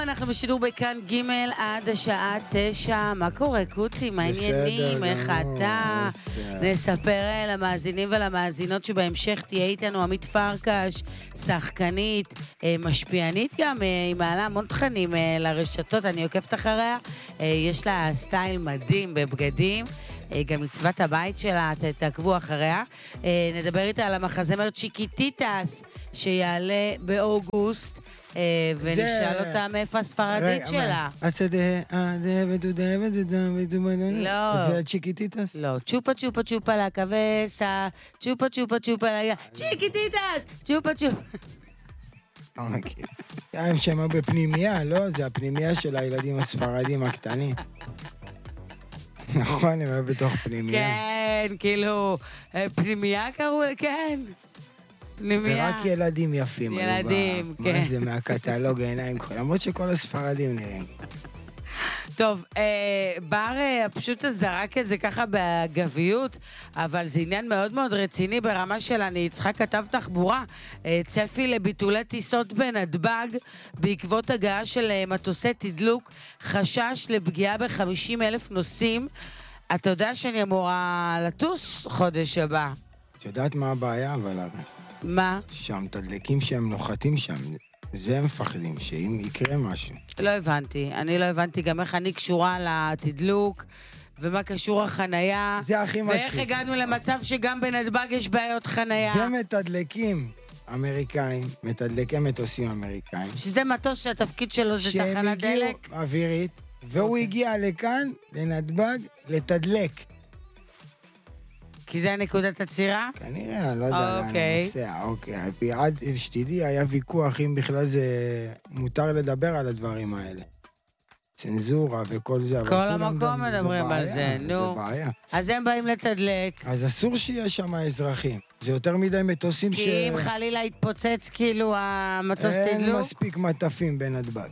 אנחנו בשידור בכאן ג' עד השעה 9. מה קורה, קוטי? מה העניינים? איך אתה? נספר למאזינים ולמאזינות שבהמשך תהיה איתנו עמית פרקש, שחקנית, משפיענית גם, היא מעלה המון תכנים לרשתות, אני עוקבת אחריה. יש לה סטייל מדהים בבגדים. גם מצוות הבית שלה, תעקבו אחריה. נדבר איתה על המחזמר צ'יקיטיטס, שיעלה באוגוסט, ונשאל אותה מאיפה הספרדית שלה. לא. זה צ'יקיטיטס? לא, צ'ופה צ'ופה צ'ופה לה קבסה, צ'ופה צ'ופה צ'ופה לה... צ'יקיטיטס! צ'ופה צ'ופה... לא מכיר. הם שמעו בפנימיה, לא? זה הפנימיה של הילדים הספרדים הקטנים. נכון, הם היו בתוך פנימיה. כן, כאילו, פנימיה קראו, כן. פנימיה. ורק ילדים יפים. ילדים, כן. מה זה, מהקטלוג העיניים, למרות שכל הספרדים נראים. טוב, בר פשוט זרק את זה ככה בגביות, אבל זה עניין מאוד מאוד רציני ברמה של אני צריכה כתב תחבורה. צפי לביטולי טיסות בנתב"ג בעקבות הגעה של מטוסי תדלוק, חשש לפגיעה ב50,000 נוסעים. אתה יודע שאני אמורה לטוס חודש הבא. את יודעת מה הבעיה, אבל הרי? מה? שהמתדלקים שהם נוחתים שם, זה הם מפחדים, שאם יקרה משהו. לא הבנתי. אני לא הבנתי גם איך אני קשורה לתדלוק, ומה קשור החנייה. זה הכי מצחיק. ואיך הגענו למצב שגם בנתב"ג יש בעיות חנייה. זה מתדלקים אמריקאים, מתדלקי מטוסים אמריקאים. שזה מטוס שהתפקיד שלו זה תחנת דלק. שהם הגיעו אווירית, והוא הגיע לכאן, לנתב"ג, לתדלק. כי זה נקודת עצירה? כנראה, אני לא יודע לאן הוא נוסע. אוקיי. עד שתדעי, היה ויכוח אם בכלל זה מותר לדבר על הדברים האלה. צנזורה וכל זה. כל המקום מדברים על זה, נו. זה בעיה. אז הם באים לתדלק. אז אסור שיהיה שם אזרחים. זה יותר מדי מטוסים כי אם חלילה יתפוצץ כאילו המטוס תדלוק? אין מספיק מטפים בנתב"ג.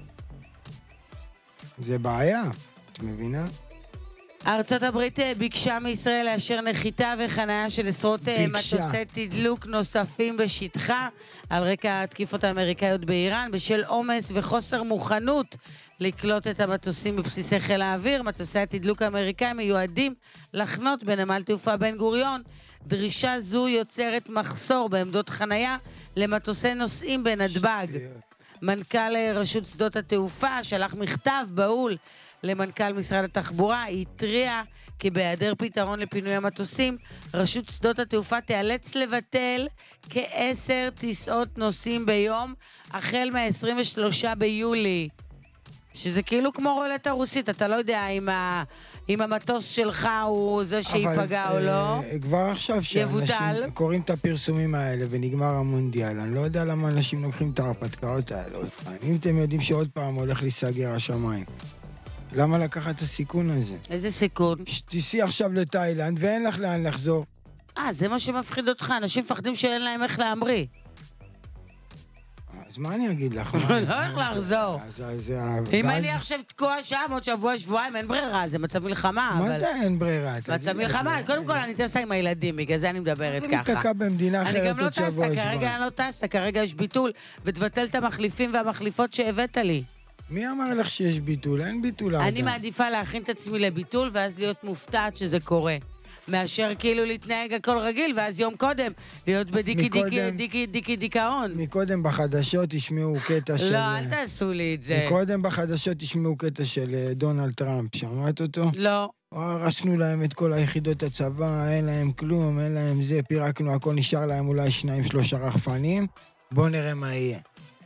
זה בעיה, את מבינה? ארצות הברית ביקשה מישראל לאשר נחיתה וחניה של עשרות מטוסי תדלוק נוספים בשטחה על רקע התקיפות האמריקאיות באיראן בשל עומס וחוסר מוכנות לקלוט את המטוסים בבסיסי חיל האוויר. מטוסי התדלוק האמריקאים מיועדים לחנות בנמל תעופה בן גוריון. דרישה זו יוצרת מחסור בעמדות חניה למטוסי נוסעים בנתב"ג. מנכ"ל רשות שדות התעופה שלח מכתב בהול למנכ"ל משרד התחבורה, היא התריעה כי בהיעדר פתרון לפינוי המטוסים, רשות שדות התעופה תיאלץ לבטל כ10 טיסות נוסעים ביום, החל מה-23 ביולי. שזה כאילו כמו רולטה רוסית, אתה לא יודע אם המטוס שלך הוא זה שיפגע או לא. כבר עכשיו שאנשים קוראים את הפרסומים האלה ונגמר המונדיאל, אני לא יודע למה אנשים לוקחים את ההרפתקאות האלה. אם אתם יודעים שעוד פעם הולך להיסגר השמיים. למה לקחת את הסיכון הזה? איזה סיכון? שתיסי עכשיו לתאילנד ואין לך לאן לחזור. זה מה שמפחיד אותך, אנשים מפחדים שאין להם איך להמריא. אז מה אני אגיד לך? לא איך לחזור. אם אני עכשיו תקוע שם עוד שבוע, שבועיים, אין ברירה, זה מצב מלחמה. מה זה אין ברירה? מצב מלחמה, קודם כל אני טסה עם הילדים, בגלל זה אני מדברת ככה. אני מתקע במדינה אחרת עוד שבוע, אני גם לא טסה, כרגע אני לא טסה, כרגע יש ביטול, ותבטל את המחליפים והמחליפות שהבאת לי. מי אמר לך שיש ביטול? אין ביטול. אני מעדיפה להכין את עצמי לביטול, ואז להיות מופתעת שזה קורה. מאשר כאילו להתנהג הכל רגיל, ואז יום קודם להיות בדיקי דיכאון. מקודם בחדשות תשמעו קטע של... לא, אל תעשו לי את זה. מקודם בחדשות תשמעו קטע של דונלד טראמפ, שמעת אותו? לא. הרסנו להם את כל היחידות הצבא, אין להם כלום, אין להם זה, פירקנו, הכל נשאר להם אולי 2-3 רחפנים, בואו נראה מה יהיה.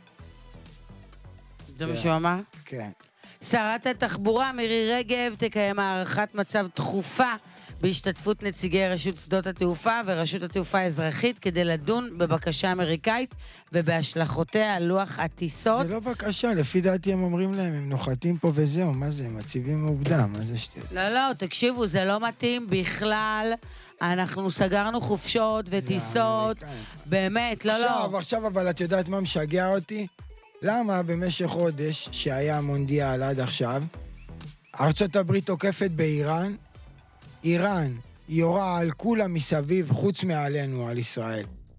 זה מה שהוא אמר? כן. שרת התחבורה מירי רגב תקיים הערכת מצב דחופה בהשתתפות נציגי רשות שדות התעופה ורשות התעופה האזרחית כדי לדון בבקשה אמריקאית ובהשלכותיה על לוח הטיסות. זה לא בקשה, לפי דעתי הם אומרים להם, הם נוחתים פה וזהו, מה זה, הם מציבים עובדה, מה זה שטויות? לא, תקשיבו, זה לא מתאים בכלל, אנחנו סגרנו חופשות וטיסות, באמת, לא. עכשיו, אבל את יודעת מה משגע אותי? למה במשך חודש שהיה המונדיאל עד עכשיו, ארצות הברית תוקפת באיראן, איראן יורה על כולם מסביב, חוץ מעלינו, על ישראל.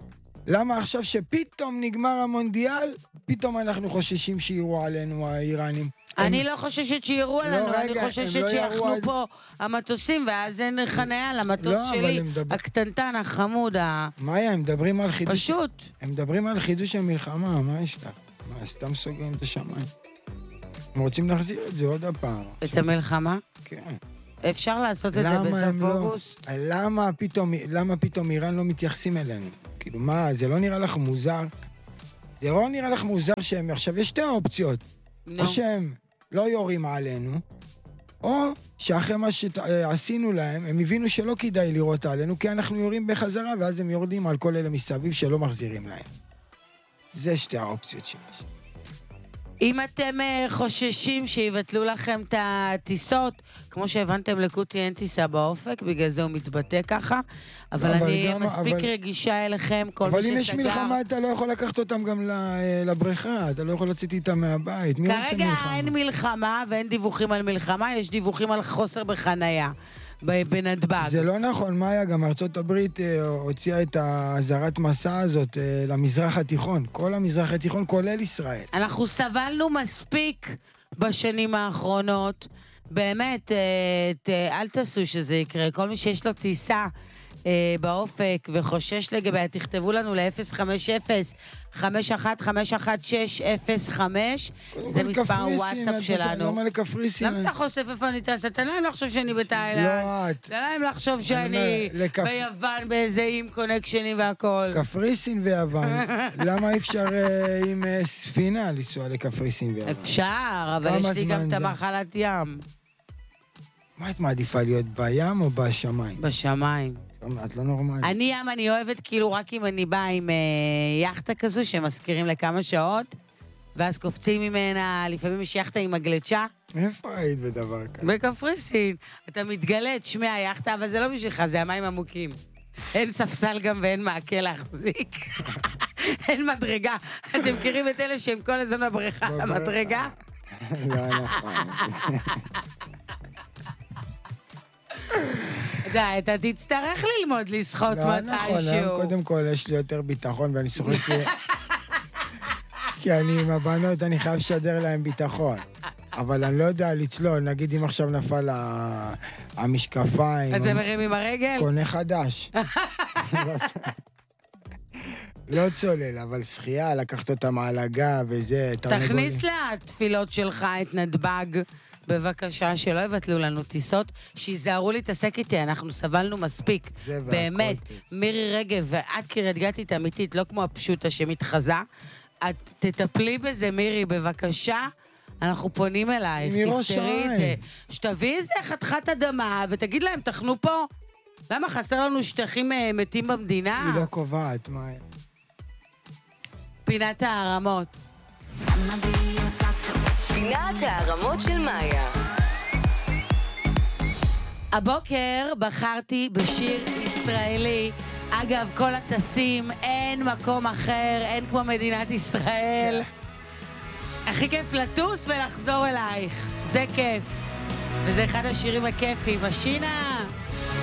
למה עכשיו שפתאום נגמר המונדיאל, פתאום אנחנו חוששים שיראו עלינו האיראנים? אני לא חוששת שיראו עלינו, אני חוששת שיחנו פה המטוסים, ואז אין חניה למטוס שלי, הקטנטן, החמוד. מאיה, הם מדברים על חידוש... פשוט. הם מדברים על חידוש המלחמה, מה יש לך? מה, סתם סוגרים את השמיים? הם רוצים להחזיר את זה עוד הפעם. את המלחמה? כן. אפשר לעשות את זה בסוף אוגוסט? למה פתאום איראן לא מתייחסים אלינו? כאילו, מה, זה לא נראה לך מוזר? זה לא נראה לך מוזר שהם... עכשיו, יש שתי האופציות. או שהם לא יורים עלינו, או שאחרי מה שעשינו להם, הם הבינו שלא כדאי לראות עלינו, כי אנחנו יורים בחזרה, ואז הם יורדים על כל אלה מסביב שלא מחזירים להם. זה שתי האופציות שיש. אם אתם חוששים שיבטלו לכם את הטיסות, כמו שהבנתם לקוטי אין טיסה באופק, בגלל זה הוא מתבטא ככה, אבל אני מספיק רגישה אליכם, כל מי שסגר... אבל אם יש מלחמה, אתה לא יכול לקחת אותם גם לבריכה, אתה לא יכול לצאת איתם מהבית. כרגע אין מלחמה ואין דיווחים על מלחמה, יש דיווחים על חוסר בחנייה. בנתב"ג. זה לא נכון, מאיה, גם ארצות הברית הוציאה את הזרת מסע הזאת למזרח התיכון. כל המזרח התיכון, כולל ישראל. אנחנו סבלנו מספיק בשנים האחרונות. באמת, אל תעשו שזה יקרה. כל מי שיש לו טיסה באופק וחושש לגביה, תכתבו לנו ל-050-5151-605. זה מספר וואטסאפ שלנו. למה לקפריסין? למה אתה חושף איפה אני טסה? תן להם לחשוב שאני בתאילנד. לא, את. תן להם לחשוב שאני ביוון באיזה עם קונקשנים והכל. קפריסין ויוון. למה אי אפשר עם ספינה לנסוע לקפריסין ויוון? אפשר, אבל יש לי גם את המחלת ים. מה את מעדיפה להיות בים או בשמיים? בשמיים. את לא נורמלית. אני ים, אני אוהבת כאילו רק אם אני באה עם יחטה כזו שמזכירים לכמה שעות, ואז קופצים ממנה, לפעמים יש יחטה עם הגלצ'ה. איפה היית בדבר כזה? בקפריסין. אתה מתגלת, שמי היחטה, אבל זה לא בשבילך, זה המים עמוקים. אין ספסל גם ואין מעקה להחזיק. אין מדרגה. אתם מכירים את אלה שהם כל הזמן בבריכה, המדרגה? לא, נכון. די, אתה תצטרך ללמוד לשחות מתישהו. לא, נכון, קודם כל יש לי יותר ביטחון ואני שוחק כי אני עם הבנות, אני חייב לשדר להם ביטחון. אבל אני לא יודע לצלול, נגיד אם עכשיו נפל המשקפיים. אתה מרים עם הרגל? קונה חדש. לא צולל, אבל שחייה, לקחת אותם על הגב וזה. תכניס לתפילות שלך את נתב"ג. בבקשה, שלא יבטלו לנו טיסות, שיזהרו להתעסק איתי, אנחנו סבלנו מספיק. באמת, מירי רגב ואת קריית גתית אמיתית, לא כמו הפשוטה שמתחזה. את תטפלי בזה, מירי, בבקשה. אנחנו פונים אלייך, תפתרי את זה. שתביא איזה חתיכת אדמה ותגיד להם, תחנו פה. למה חסר לנו שטחים מתים במדינה? היא לא קובעת, מה? פינת הערמות. פינת הערמות של מאיה. הבוקר בחרתי בשיר ישראלי. אגב, כל הטסים, אין מקום אחר, אין כמו מדינת ישראל. הכי כיף לטוס ולחזור אלייך. זה כיף. וזה אחד השירים הכיפים. השינה!